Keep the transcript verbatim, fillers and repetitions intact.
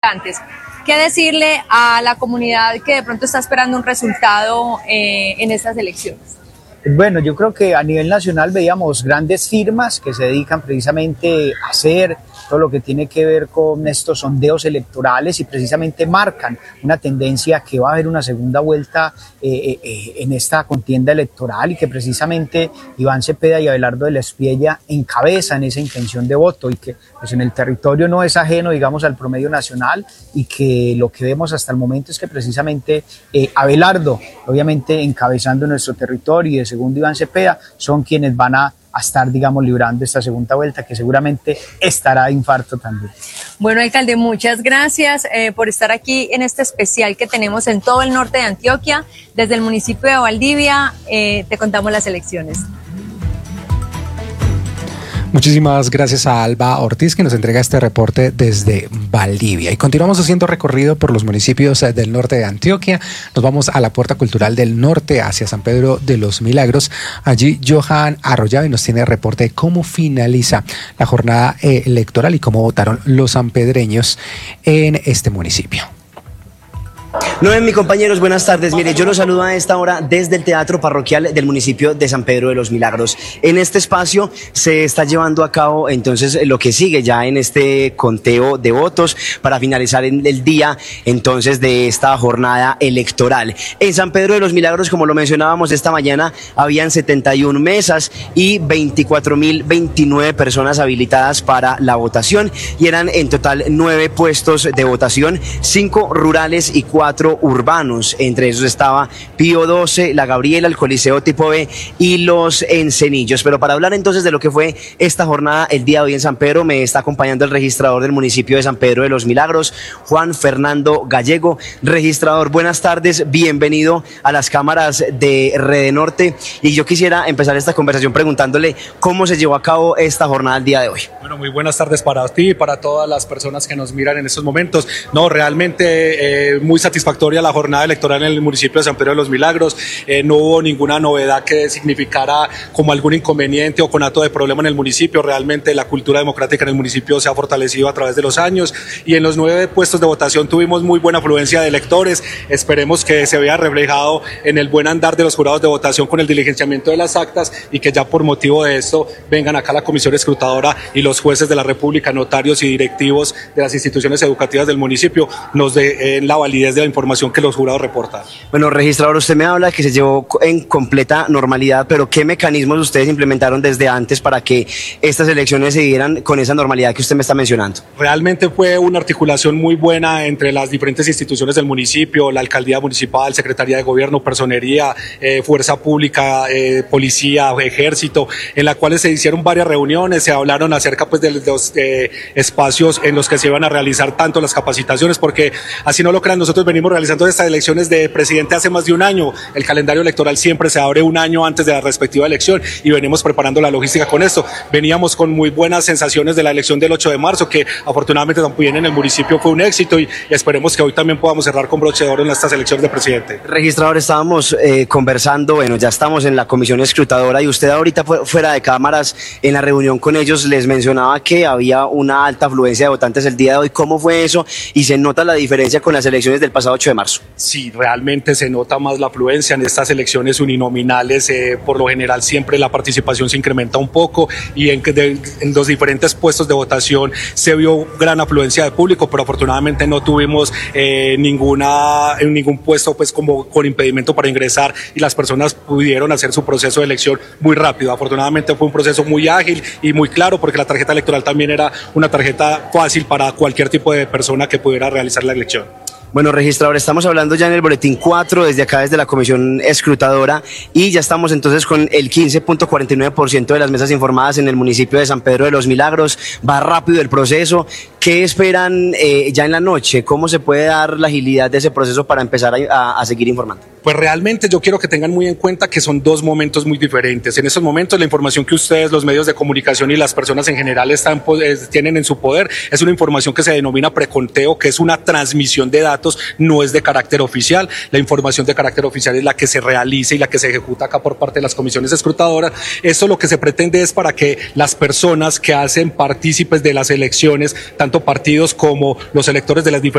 importantes. ¿Qué decirle a la comunidad que de pronto está esperando un resultado eh, en estas elecciones? Bueno, yo creo que a nivel nacional veíamos grandes firmas que se dedican precisamente a hacer todo lo que tiene que ver con estos sondeos electorales y precisamente marcan una tendencia que va a haber una segunda vuelta eh, eh, en esta contienda electoral y que precisamente Iván Cepeda y Abelardo de la Espriella encabezan esa intención de voto y que pues, en el territorio no es ajeno, digamos, al promedio nacional y que lo que vemos hasta el momento es que precisamente eh, Abelardo, obviamente encabezando nuestro territorio y de segundo Iván Cepeda, son quienes van a a estar, digamos, librando esta segunda vuelta que seguramente estará de infarto también. Bueno, alcalde, muchas gracias eh, por estar aquí en este especial que tenemos en todo el norte de Antioquia. Desde el municipio de Valdivia eh, te contamos las elecciones. Muchísimas gracias a Alba Ortiz que nos entrega este reporte desde Valdivia. Y continuamos haciendo recorrido por los municipios del norte de Antioquia. Nos vamos a la Puerta Cultural del Norte hacia San Pedro de los Milagros. Allí Johan Arroyave nos tiene el reporte de cómo finaliza la jornada electoral y cómo votaron los sanpedreños en este municipio. No ven, mis compañeros, buenas tardes. Mire, yo los saludo a esta hora desde el Teatro Parroquial del municipio de San Pedro de los Milagros. En este espacio se está llevando a cabo entonces lo que sigue ya en este conteo de votos para finalizar en el día entonces de esta jornada electoral. En San Pedro de los Milagros, como lo mencionábamos esta mañana, habían setenta y una mesas y veinticuatro mil veintinueve personas habilitadas para la votación y eran en total nueve puestos de votación, cinco rurales y cuatro cuatro urbanos. Entre esos estaba Pío doce, La Gabriela, el Coliseo Tipo B y los Encenillos. Pero para hablar entonces de lo que fue esta jornada el día de hoy en San Pedro, me está acompañando el registrador del municipio de San Pedro de los Milagros, Juan Fernando Gallego. Registrador, buenas tardes, bienvenido a las cámaras de Rede Norte. Y yo quisiera empezar esta conversación preguntándole cómo se llevó a cabo esta jornada el día de hoy. Bueno, muy buenas tardes para ti y para todas las personas que nos miran en estos momentos. No, realmente eh, muy satisfactoria la jornada electoral en el municipio de San Pedro de los Milagros. Eh, no hubo ninguna novedad que significara como algún inconveniente o conato de problema en el municipio. Realmente la cultura democrática en el municipio se ha fortalecido a través de los años y en los nueve puestos de votación tuvimos muy buena afluencia de electores. Esperemos que se vea reflejado en el buen andar de los jurados de votación con el diligenciamiento de las actas y que ya por motivo de esto vengan acá la comisión escrutadora y los jueces de la República, notarios y directivos de las instituciones educativas del municipio nos den la validez de la información que los jurados reportan. Bueno, registrador, usted me habla que se llevó en completa normalidad, pero ¿qué mecanismos ustedes implementaron desde antes para que estas elecciones se dieran con esa normalidad que usted me está mencionando? Realmente fue una articulación muy buena entre las diferentes instituciones del municipio, la alcaldía municipal, secretaría de gobierno, personería, eh, fuerza pública, eh, policía, ejército, en la cual se hicieron varias reuniones, se hablaron acerca pues de los eh, espacios en los que se iban a realizar tanto las capacitaciones, porque así no lo crean, nosotros venimos realizando estas elecciones de presidente hace más de un año. El calendario electoral siempre se abre un año antes de la respectiva elección y venimos preparando la logística con esto. Veníamos con muy buenas sensaciones de la elección del ocho de marzo, que afortunadamente también en el municipio fue un éxito y esperemos que hoy también podamos cerrar con broche de oro en estas elecciones de presidente. Registrador, estábamos eh, conversando, bueno, ya estamos en la comisión escrutadora y usted ahorita fuera de cámaras en la reunión con ellos les mencionaba que había una alta afluencia de votantes el día de hoy. ¿Cómo fue eso? Y se nota la diferencia con las elecciones del pasado ocho de marzo. Sí, realmente se nota más la afluencia en estas elecciones uninominales. Eh, por lo general siempre la participación se incrementa un poco y en, de, en los diferentes puestos de votación se vio gran afluencia de público, pero afortunadamente no tuvimos eh, ninguna, en ningún puesto pues como con impedimento para ingresar y las personas pudieron hacer su proceso de elección muy rápido. Afortunadamente fue un proceso muy ágil y muy claro porque la tarjeta electoral también era una tarjeta fácil para cualquier tipo de persona que pudiera realizar la elección. Bueno, registrador, estamos hablando ya en el boletín cuatro, desde acá, desde la comisión escrutadora, y ya estamos entonces con el quince punto cuarenta y nueve por ciento de las mesas informadas en el municipio de San Pedro de los Milagros. Va rápido el proceso. ¿Qué esperan eh, ya en la noche? ¿Cómo se puede dar la agilidad de ese proceso para empezar a, a, a seguir informando? Pues realmente yo quiero que tengan muy en cuenta que son dos momentos muy diferentes. En estos momentos la información que ustedes, los medios de comunicación y las personas en general están, tienen en su poder es una información que se denomina preconteo, que es una transmisión de datos, no es de carácter oficial. La información de carácter oficial es la que se realiza y la que se ejecuta acá por parte de las comisiones escrutadoras. Esto lo que se pretende es para que las personas que hacen partícipes de las elecciones, tanto partidos como los electores de las diferentes